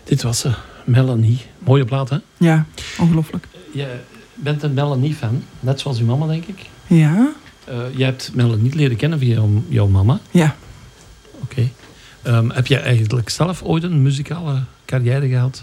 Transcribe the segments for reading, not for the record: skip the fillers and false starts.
Dit was ze, Melanie. Mooie plaat, hè? Ja, ongelooflijk. Je bent een Melanie-fan, net zoals uw mama, denk ik. Ja. Je hebt Melanie leren kennen via jouw mama. Ja. Oké. Heb jij eigenlijk zelf ooit een muzikale carrière gehad?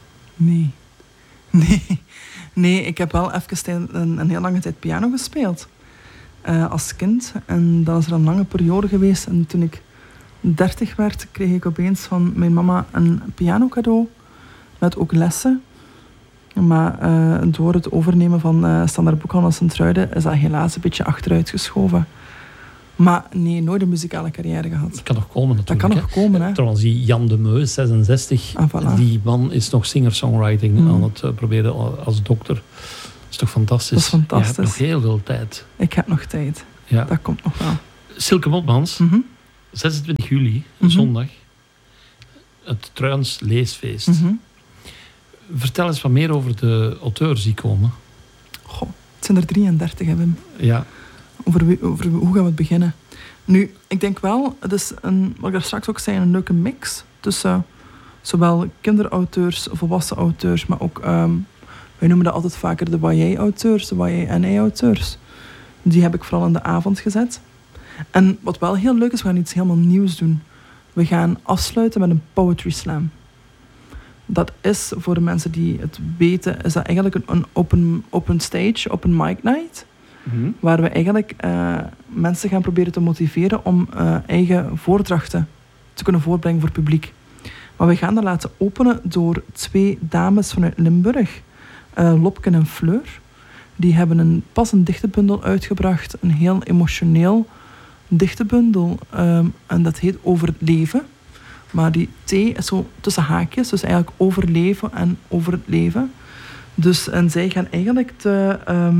Nee, ik heb wel even een heel lange tijd piano gespeeld. Als kind. En dan is er een lange periode geweest. En toen ik 30 werd, kreeg ik opeens van mijn mama een piano cadeau. Met ook lessen. Maar door het overnemen van Standaard Boekhandel Sint-Truiden is dat helaas een beetje achteruit geschoven. Maar nee, nooit een muzikale carrière gehad. Dat kan nog komen natuurlijk. Dat kan nog komen, hè. Trouwens, die Jan de Meus, 66, Voilà. Die man is nog singer-songwriting aan het proberen als dokter. Dat is toch fantastisch? Dat is fantastisch. Je hebt nog heel veel tijd. Ik heb nog tijd. Ja. Dat komt nog wel. Silke Motmans, 26 juli, zondag, het Truins Leesfeest. Vertel eens wat meer over de auteurs die komen. Goh, het zijn er 33, hè, Wim. Ja. Over hoe gaan we het beginnen? Nu, ik denk wel, het is wat ik daar straks ook zei, een leuke mix tussen zowel kinderauteurs, volwassen auteurs, maar ook, wij noemen dat altijd vaker de YA-auteurs, de YA-NA-auteurs. Die heb ik vooral in de avond gezet. En wat wel heel leuk is, we gaan iets helemaal nieuws doen. We gaan afsluiten met een poetry slam. Dat is, voor de mensen die het weten, is dat eigenlijk een open stage, open mic night. Waar we eigenlijk mensen gaan proberen te motiveren om eigen voordrachten te kunnen voorbrengen voor het publiek. Maar we gaan dat laten openen door 2 dames vanuit Limburg, Lopke en Fleur. Die hebben pas een dichtenbundel uitgebracht, een heel emotioneel dichtenbundel. En dat heet Overleven. Maar die T is zo tussen haakjes, dus eigenlijk overleven en over het leven. Dus, en zij gaan eigenlijk de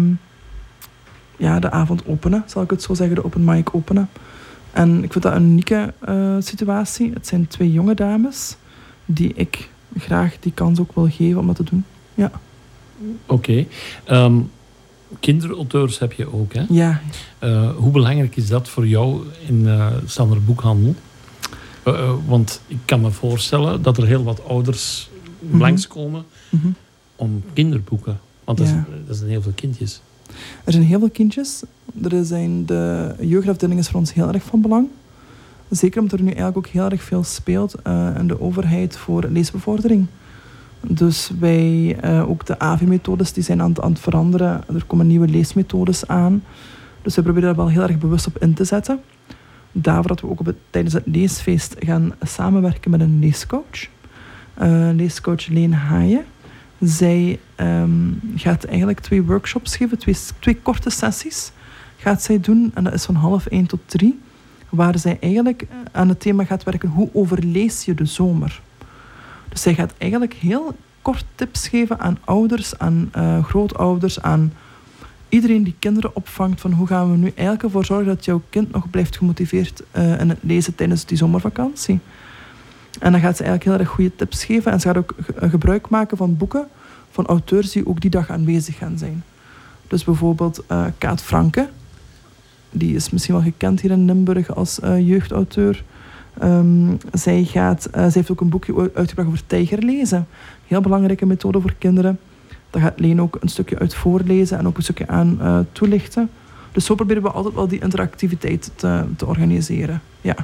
avond openen, zal ik het zo zeggen, de open mic openen. En ik vind dat een unieke situatie. Het zijn 2 jonge dames die ik graag die kans ook wil geven om dat te doen. Ja. Oké. Kinderauteurs heb je ook, hè? Ja. Hoe belangrijk is dat voor jou in Standaard Boekhandel? Want ik kan me voorstellen dat er heel wat ouders langskomen om kinderboeken. Want dat zijn heel veel kindjes. Er zijn heel veel kindjes. De jeugdafdeling is voor ons heel erg van belang. Zeker omdat er nu eigenlijk ook heel erg veel speelt in de overheid voor leesbevordering. Dus wij, ook de AVI-methodes, die zijn aan het veranderen. Er komen nieuwe leesmethodes aan. Dus we proberen daar wel heel erg bewust op in te zetten. Daarvoor dat we ook tijdens het leesfeest gaan samenwerken met een leescoach. Leescoach Leen Haaien. Zij gaat eigenlijk 2 workshops geven, 2 korte sessies gaat zij doen. En dat is van 12:30 tot 3. Waar zij eigenlijk aan het thema gaat werken, hoe overlees je de zomer? Dus zij gaat eigenlijk heel kort tips geven aan ouders, aan grootouders, aan iedereen die kinderen opvangt. Van hoe gaan we nu eigenlijk ervoor zorgen dat jouw kind nog blijft gemotiveerd in het lezen tijdens die zomervakantie. En dan gaat ze eigenlijk heel erg goede tips geven. En ze gaat ook gebruik maken van boeken van auteurs die ook die dag aanwezig gaan zijn. Dus bijvoorbeeld Kaat Franke. Die is misschien wel gekend hier in Limburg als jeugdauteur. Zij heeft ook een boekje uitgebracht over tijgerlezen. Heel belangrijke methode voor kinderen. Daar gaat Leen ook een stukje uit voorlezen en ook een stukje aan toelichten. Dus zo proberen we altijd wel die interactiviteit te organiseren. Ja.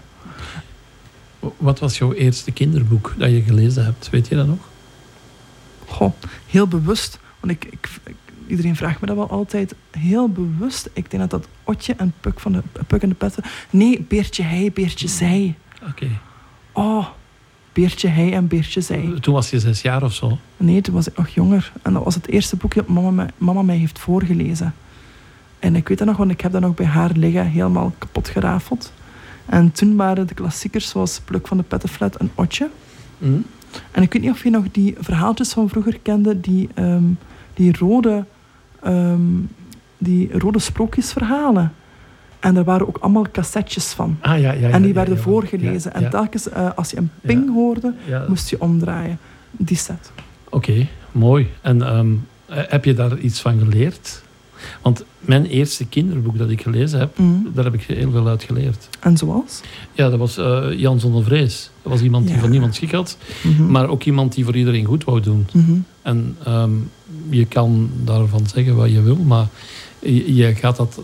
Wat was jouw eerste kinderboek dat je gelezen hebt? Weet je dat nog? Goh, heel bewust. Want iedereen vraagt me dat wel altijd. Heel bewust. Ik denk dat Otje en Puk van de Puk en de Petten... Nee, Beertje hij, Beertje zij. Oké. Oh, Beertje hij en Beertje zij. Toen was je 6 jaar of zo? Nee, toen was ik nog jonger. En dat was het eerste boekje dat mama mij heeft voorgelezen. En ik weet dat nog, want ik heb dat nog bij haar liggen, helemaal kapot gerafeld. En toen waren de klassiekers zoals Pluk van de Pettenflat en Otje. En ik weet niet of je nog die verhaaltjes van vroeger kende, die rode sprookjesverhalen. En daar waren ook allemaal cassettes van. En die werden voorgelezen. En telkens als je een ping hoorde, moest je omdraaien. Die set. Oké, mooi. En heb je daar iets van geleerd? Want mijn eerste kinderboek dat ik gelezen heb, daar heb ik heel veel uit geleerd. En zoals? Ja, dat was Jan zonder vrees. Dat was iemand die van niemand schik had, maar ook iemand die voor iedereen goed wou doen. En je kan daarvan zeggen wat je wil, maar je gaat dat...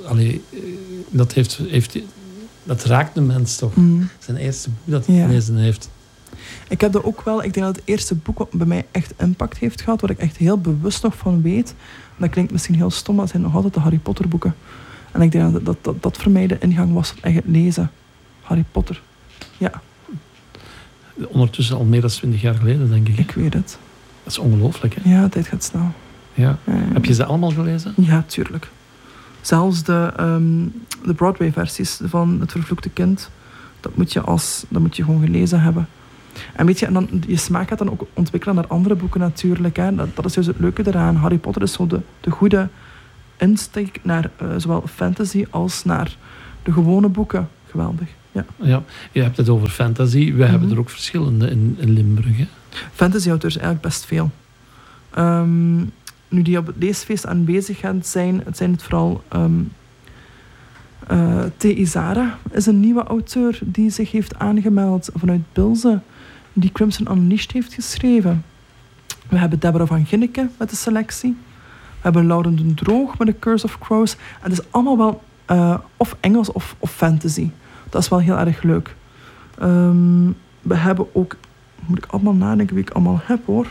dat raakt de mens toch. Zijn eerste boek dat hij gelezen heeft. Ik heb dat ook wel... Ik denk dat het eerste boek wat bij mij echt impact heeft gehad, waar ik echt heel bewust nog van weet. En dat klinkt misschien heel stom, maar dat zijn nog altijd de Harry Potter boeken. En ik denk dat voor mij de ingang was tot echt het lezen. Harry Potter. Ja. Ondertussen al meer dan 20 jaar geleden, denk ik. Ik weet het. Dat is ongelooflijk, hè? Ja, de tijd gaat snel. Ja. Heb je ze allemaal gelezen? Ja, tuurlijk. Zelfs de Broadway-versies van Het Vervloekte Kind, dat moet je gewoon gelezen hebben. En weet je, en dan, je smaak gaat dan ook ontwikkelen naar andere boeken natuurlijk. Hè. Dat is juist het leuke eraan. Harry Potter is zo de goede insteek naar zowel fantasy als naar de gewone boeken. Geweldig. Ja, je hebt het over fantasy. We hebben er ook verschillende in Limburg. Hè? Fantasy-auteurs eigenlijk best veel. Nu die op het leesfeest aanwezig zijn, het zijn het vooral... T. Isara is een nieuwe auteur die zich heeft aangemeld vanuit Bilze, die Crimson Unleashed heeft geschreven. We hebben Deborah van Ginneke met de selectie. We hebben Lauren de Droog met The Curse of Crows. En het is allemaal wel of Engels of fantasy. Dat is wel heel erg leuk. We hebben ook... Moet ik allemaal nadenken wie ik allemaal heb, hoor.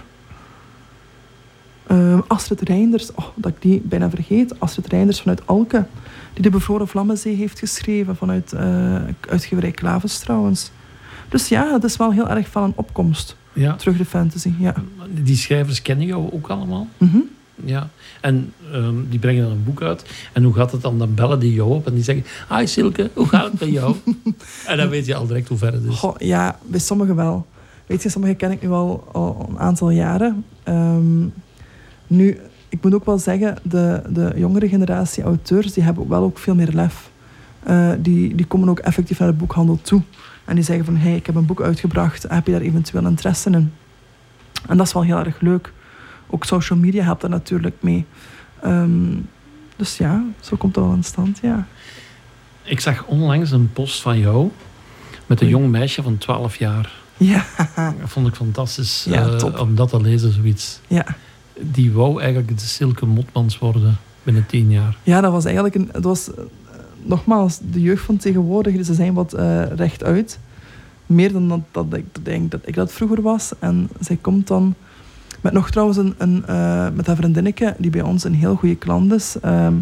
Astrid Reinders, dat ik die bijna vergeet. Astrid Reinders vanuit Alke, die de Bevroren Vlammenzee heeft geschreven vanuit uitgeverij Klavens trouwens. Dus ja, het is wel heel erg van een opkomst. Ja. Terug de fantasy, ja. Die schrijvers kennen jou ook allemaal? Ja. En die brengen dan een boek uit. En hoe gaat het dan? Dan bellen die jou op en die zeggen... Hi Silke, hoe gaat het bij jou? En dan weet je al direct hoe ver het is. Goh, ja, bij sommigen wel. Weet je, sommigen ken ik nu al een aantal jaren. Nu, ik moet ook wel zeggen, de jongere generatie auteurs, die hebben wel ook veel meer lef. Die komen ook effectief naar de boekhandel toe. En die zeggen van, hey, ik heb een boek uitgebracht, heb je daar eventueel interesse in? En dat is wel heel erg leuk. Ook social media helpt daar natuurlijk mee. Dus ja, zo komt dat wel in stand, ja. Ik zag onlangs een post van jou met een jong meisje van 12 jaar. Ja. Dat vond ik fantastisch, top. om dat te lezen, zoiets. Ja. Die wou eigenlijk de Silke Motmans worden binnen 10 jaar. Ja, dat was eigenlijk nogmaals, de jeugd van tegenwoordig, ze zijn wat rechtuit. Meer dan dat ik denk dat ik dat vroeger was. En zij komt dan met nog trouwens met haar vriendinnetje, die bij ons een heel goede klant is.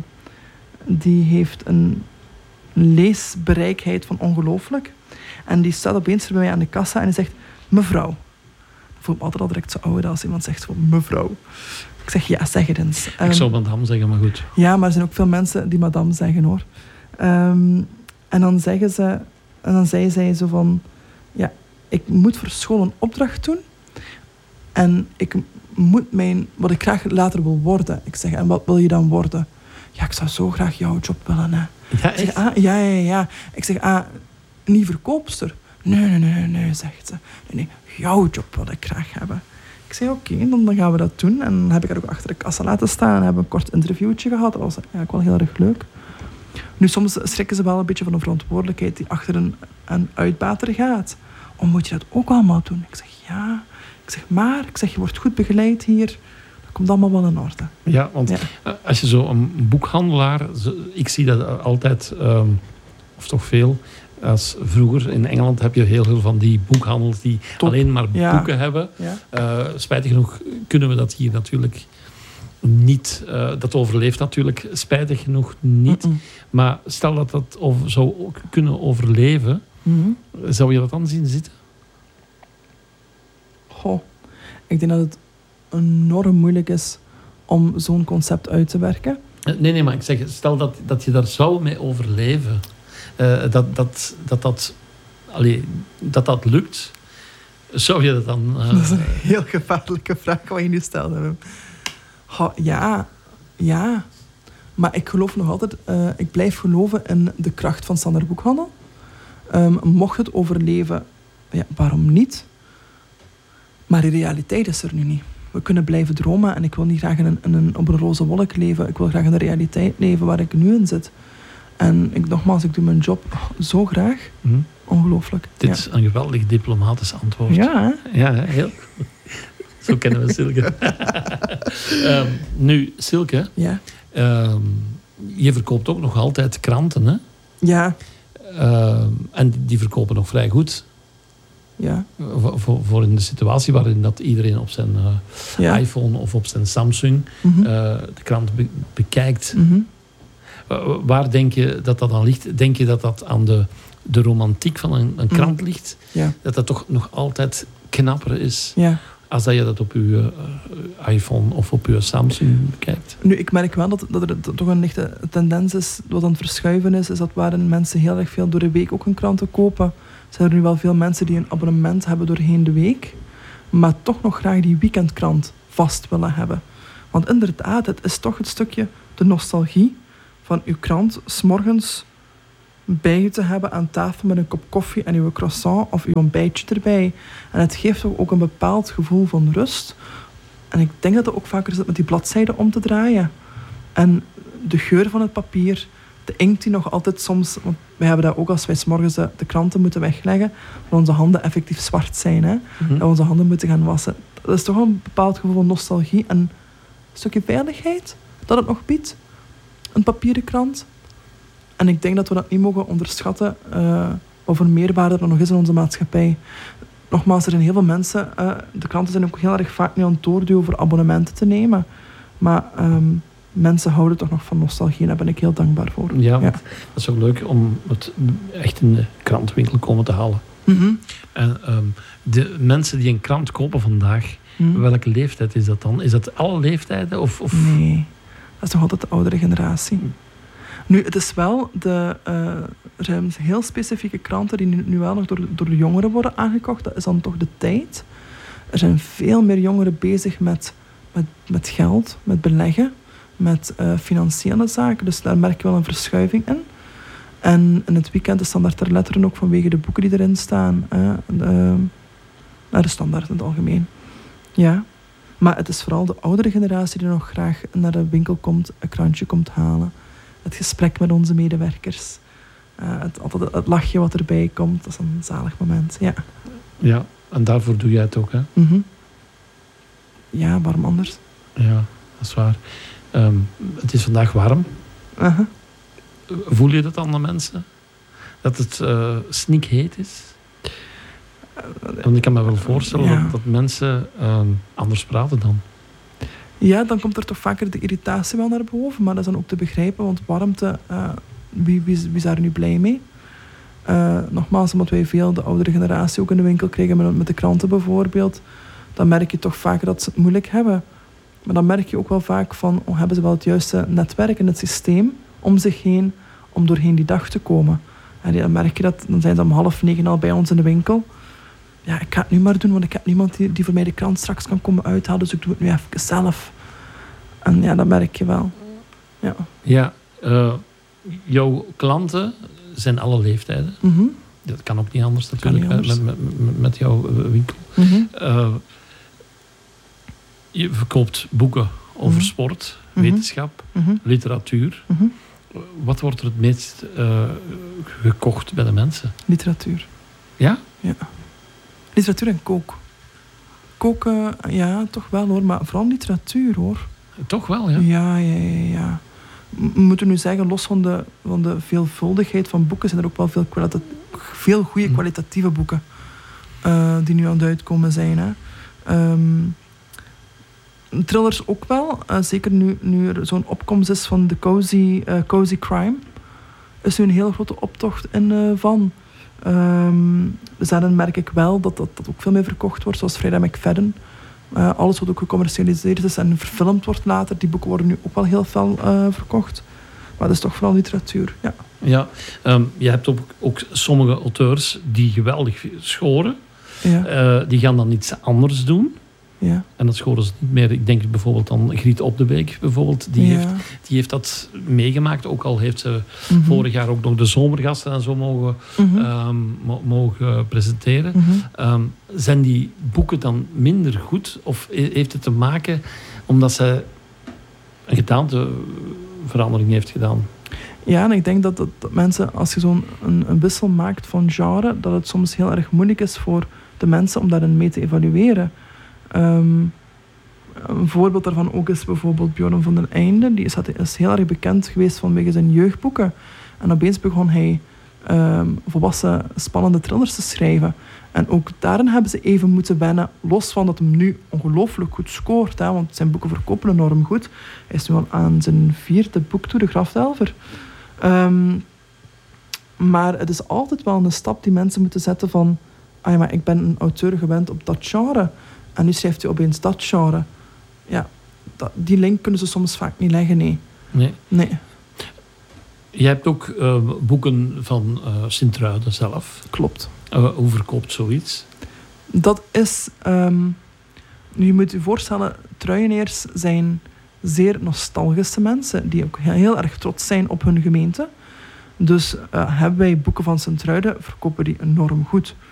Die heeft een leesbereikheid van ongelooflijk. En die staat opeens bij mij aan de kassa en die zegt, mevrouw. Ik voel me altijd al direct zo oud als iemand zegt van mevrouw. Ik zeg, ja, zeg het eens. Ik zou madame zeggen, maar goed. Ja, maar er zijn ook veel mensen die madame zeggen, hoor. En dan zei zij zo van... Ja, ik moet voor school een opdracht doen. En ik moet wat ik graag later wil worden. Ik zeg, en wat wil je dan worden? Ja, ik zou zo graag jouw job willen, hè. Ja, echt? Ik zeg, ja. Ik zeg, niet verkoopster. Nee, zegt ze. Nee, jouw job wil ik graag hebben. Ik zei, oké, dan gaan we dat doen. En dan heb ik haar ook achter de kassa laten staan. En hebben we een kort interviewtje gehad. Dat was eigenlijk wel heel erg leuk. Nu, soms schrikken ze wel een beetje van een verantwoordelijkheid die achter een uitbater gaat. Moet je dat ook allemaal doen? Ik zeg, ja. Ik zeg, je wordt goed begeleid hier. Dat komt allemaal wel in orde. Ja, want als je zo een boekhandelaar... Ik zie dat altijd, of toch veel... Als vroeger in Engeland heb je heel veel van die boekhandels die alleen maar boeken hebben. Ja. Spijtig genoeg kunnen we dat hier natuurlijk niet. Dat overleeft natuurlijk spijtig genoeg niet. Maar stel dat dat zou ook kunnen overleven, zou je dat dan zien zitten? Goh, ik denk dat het enorm moeilijk is om zo'n concept uit te werken. Nee, maar ik zeg, stel dat je daar zou mee overleven. Dat lukt, zou je dat dan... Dat is een heel gevaarlijke vraag wat je nu stelt. Ja. Maar ik geloof nog altijd... ik blijf geloven in de kracht van Sander Boekhandel. Mocht het overleven, ja, waarom niet? Maar de realiteit is er nu niet. we kunnen blijven dromen. En ik wil niet graag op een roze wolk leven. Ik wil graag in de realiteit leven waar ik nu in zit. En ik doe mijn job zo graag. Ongelooflijk. Dit is een geweldig diplomatisch antwoord. Ja, hè? Ja, heel. Zo kennen we Silke. Nu, Silke. Ja. Je verkoopt ook nog altijd kranten, hè? Ja. En die verkopen nog vrij goed. Ja. Voor in de situatie waarin dat iedereen op zijn iPhone of op zijn Samsung de krant bekijkt. Waar denk je dat aan ligt? Denk je dat aan de romantiek van een krant ligt? Ja. Dat toch nog altijd knapper is als dat je dat op je iPhone of op je Samsung bekijkt? Nu, ik merk wel dat er toch een lichte tendens is, wat aan het verschuiven is dat waarin mensen heel erg veel door de week ook hun kranten kopen. Zijn er nu wel veel mensen die een abonnement hebben doorheen de week, maar toch nog graag die weekendkrant vast willen hebben. Want inderdaad, het is toch het stukje de nostalgie van uw krant 's morgens bij je te hebben aan tafel met een kop koffie en uw croissant of uw ontbijtje erbij. En het geeft ook een bepaald gevoel van rust. En ik denk dat het ook vaker is met die bladzijden om te draaien. En de geur van het papier, de inkt die nog altijd soms... Want wij hebben dat ook als wij 's morgens de kranten moeten wegleggen, dat onze handen effectief zwart zijn. Hè? Dat we onze handen moeten gaan wassen. Dat is toch een bepaald gevoel van nostalgie en een stukje veiligheid dat het nog biedt. Een papieren krant. En ik denk dat we dat niet mogen onderschatten wat voor meerwaarde er nog is in onze maatschappij. Nogmaals, er zijn heel veel mensen... de kranten zijn ook heel erg vaak nu aan het doorduwen voor abonnementen te nemen. Maar mensen houden toch nog van nostalgie en daar ben ik heel dankbaar voor. Ja, dat is ook leuk om het echt in de krantwinkel komen te halen. En de mensen die een krant kopen vandaag, welke leeftijd is dat dan? Is dat alle leeftijden? Of? Nee, dat is nog altijd de oudere generatie. Nu, het is wel er zijn heel specifieke kranten die nu wel nog door de jongeren worden aangekocht. Dat is dan toch de tijd. Er zijn veel meer jongeren bezig met geld, met beleggen, met financiële zaken. Dus daar merk je wel een verschuiving in. En in het weekend is standaard ter letteren ook vanwege de boeken die erin staan. Naar de standaard in het algemeen. Ja. Maar het is vooral de oudere generatie die nog graag naar de winkel komt, een krantje komt halen. Het gesprek met onze medewerkers. Het lachje wat erbij komt, dat is een zalig moment. Ja. Ja, en daarvoor doe jij het ook, hè? Ja, waarom anders? Ja, dat is waar. Het is vandaag warm. Voel je dat aan de mensen? Dat het snikheet is? Want ik kan me wel voorstellen dat mensen anders praten dan. Ja, dan komt er toch vaker de irritatie wel naar boven. Maar dat is dan ook te begrijpen, want warmte, wie is daar nu blij mee? Nogmaals, omdat wij veel de oudere generatie ook in de winkel krijgen met de kranten bijvoorbeeld, dan merk je toch vaker dat ze het moeilijk hebben. Maar dan merk je ook wel vaak van, hebben ze wel het juiste netwerk en het systeem om zich heen, om doorheen die dag te komen. En dan merk je dat, dan zijn ze om 8:30 al bij ons in de winkel. Ja, ik ga het nu maar doen, want ik heb niemand die voor mij de krant straks kan komen uithalen, dus ik doe het nu even zelf. En ja, dat merk je wel. Ja, jouw klanten zijn alle leeftijden. Dat kan ook niet anders natuurlijk met jouw winkel. Je verkoopt boeken over sport, wetenschap, literatuur. Wat wordt er het meest gekocht bij de mensen? Literatuur. Ja? Ja. Literatuur en kook. Koken, ja, toch wel hoor, maar vooral literatuur hoor. Toch wel, ja? Ja. We moeten nu zeggen, los van de veelvuldigheid van boeken, zijn er ook wel veel goede kwalitatieve boeken die nu aan het uitkomen zijn. Hè. Thrillers ook wel, zeker nu er zo'n opkomst is van de cozy crime, is nu een hele grote optocht in van. Dus daarin merk ik wel dat ook veel meer verkocht wordt, zoals Freida McFadden. Alles wat ook gecommercialiseerd is en verfilmd wordt later, die boeken worden nu ook wel heel veel verkocht. Maar dat is toch vooral literatuur, ja. Ja, je hebt ook sommige auteurs die geweldig scoren. Ja. Die gaan dan iets anders doen. Ja. En dat scoren ze niet meer. Ik denk bijvoorbeeld aan Griet Op de Beek. Bijvoorbeeld. Die heeft dat meegemaakt. Ook al heeft ze vorig jaar ook nog de zomergasten en zo mogen presenteren. Zijn die boeken dan minder goed? Of heeft het te maken omdat ze een gedaanteverandering heeft gedaan? Ja, en ik denk dat mensen, als je zo'n een wissel maakt van genre, dat het soms heel erg moeilijk is voor de mensen om daarin mee te evalueren. Een voorbeeld daarvan ook is bijvoorbeeld Björn van den Einde. Die is heel erg bekend geweest vanwege zijn jeugdboeken. En opeens begon hij volwassen, spannende thrillers te schrijven. En ook daarin hebben ze even moeten wennen, los van dat hem nu ongelooflijk goed scoort. Hè, want zijn boeken verkopen enorm goed. Hij is nu al aan zijn 4e boek toe, De Grafdelver. Maar het is altijd wel een stap die mensen moeten zetten van... Ah ja, maar ik ben een auteur gewend op dat genre. En nu schrijft hij opeens dat genre. Ja, die link kunnen ze soms vaak niet leggen, nee. Je hebt ook boeken van Sint-Truiden zelf. Klopt. Hoe verkoopt zoiets? Dat is... je moet je voorstellen, Truieneers zijn zeer nostalgische mensen die ook heel erg trots zijn op hun gemeente. Dus hebben wij boeken van Sint-Truiden, verkopen die enorm goed.